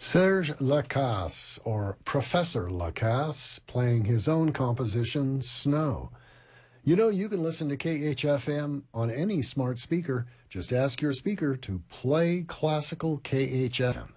Serge Lacasse, or Professor Lacasse, playing his own composition, Snow. You know, you can listen to KHFM on any smart speaker. Just ask your speaker to play classical KHFM.